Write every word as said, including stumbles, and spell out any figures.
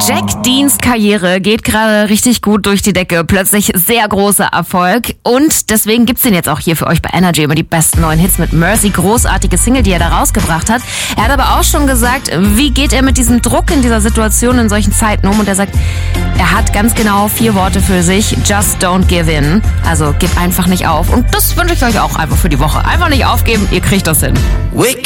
Jack Deans Karriere geht gerade richtig gut durch die Decke. Plötzlich sehr großer Erfolg. Und deswegen gibt's den jetzt auch hier für euch bei Energy immer die besten neuen Hits mit Mercy. Großartige Single, die er da rausgebracht hat. Er hat aber auch schon gesagt, wie geht er mit diesem Druck in dieser Situation in solchen Zeiten um? Und er sagt, er hat ganz genau vier Worte für sich. Just don't give in. Also gib einfach nicht auf. Und das wünsche ich euch auch einfach für die Woche. Einfach nicht aufgeben, ihr kriegt das hin. Wake